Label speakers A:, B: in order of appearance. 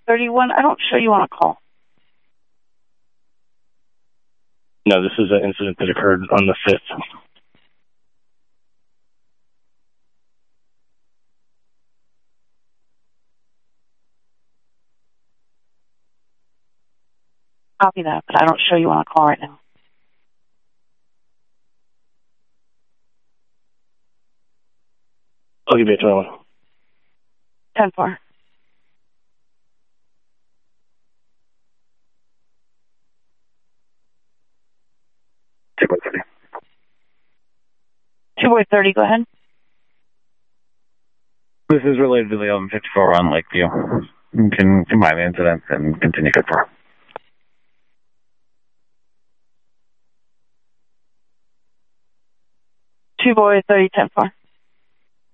A: 31, I don't show you on a call.
B: No, this is an incident that occurred on the 5th.
A: Copy that, but I don't show you on a call right now.
B: I'll give you a 21.
A: 10-4.
B: Two-boy 30.
A: Two-boy 30, go ahead.
C: This is related to the 1154 on Lakeview. You can combine the incidents and continue good for.
A: Two-boy 30, 10-4.